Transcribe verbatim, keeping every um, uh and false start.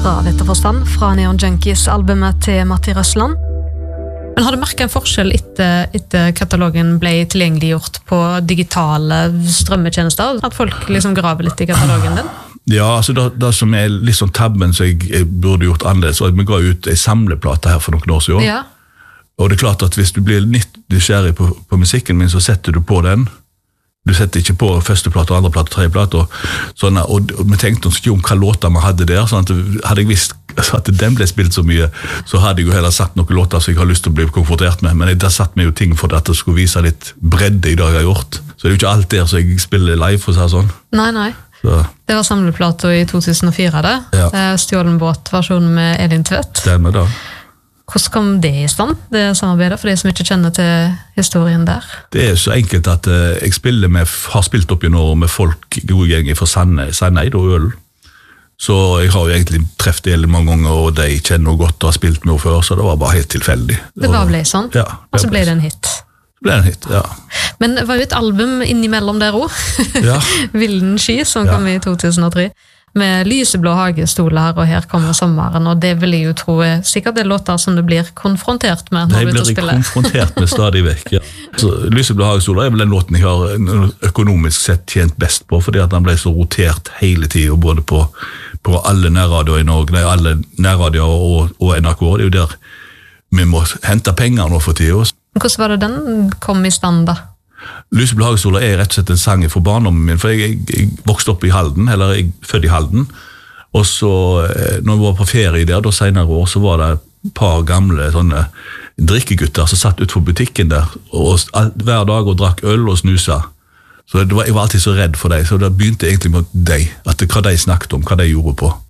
fra Vett og Forstand, fra Neon Junkies-albumet til Matti Røsland. Men har du merket en forskjell etter, etter katalogen ble tilgjengeliggjort på digitale strømmetjenester? At folk liksom graver litt i katalogen din? Ja, altså det, det som er litt sånn tabben som jeg, jeg burde gjort annerledes, var at vi ga ut en samleplate her for noen år siden. Ja. Og det er klart at hvis du blir litt nysgjerrig på, på musikken min, så setter du på den. Du setter ikke på første plate, andre plate, tredje plate. Og, sånn, og, og vi tenkte ikke om hva låter vi hadde der. Sånn at hadde jeg visst at den ble spilt så mye, så hadde jeg jo heller satt noen låter som jeg har lyst til å bli konfrontert med. Men der satt vi jo ting for at det skulle vise litt bredde i dag jeg har gjort. Så det er jo ikke alt der som jeg spiller live, for å si sånn. Nei, nei. Så. Det var samleplato i to tusen og fire, det. Ja. Stjålen båt-versjonen med Elin Tvedt. Stemmer da. Hvordan kom det i stand, det samarbeidet, for de som ikke kjenner til historien der? Det er så enkelt at uh, jeg spiller med, har spilt opp i år med folk, gode gjenger fra Sandeid og Ølen. Så jeg har jo egentlig treffet det mange ganger, og de kjenner noe godt og har spilt med henne før, så det var bare helt tilfeldig. Det bare ble sånn? Ja. Og så ble det en hit? Det ble en hit, ja. Men det var jo et album innimellom der også. Ja. Vilden sky, som ja. kom i to tusen og tre. Med lyseblå hagestoler, og her kommer sommeren, og det vil jeg jo tro er sikkert det låter som du blir konfrontert med når du er ute og spiller. Det blir konfrontert med stadig vekk, ja. Så, lyseblå hagestoler er vel den låten jeg har økonomisk sett tjent best på, fordi at den ble så rotert hele tiden, både på, på alle nærradioer i Norge, nei, alle nærradioer og, og N R K. Det er jo der vi må hente penger nå for tiden. Hvordan var det den kom i stand da? Lyseblå hagestoler er rett og slett en sang for barndommen min, for jeg, jeg, jeg vokste opp i Halden, eller jeg fødte i Halden, og så, når vi var på ferie der, da senere år, så var det et par gamle sånne drikkegutter som satt ut for butikken der, og all, hver dag og drakk øl og snusa. Så det var, jeg var alltid så redd for dem, så det begynte egentlig med dem, at det, hva de snakket om, hva de gjorde på.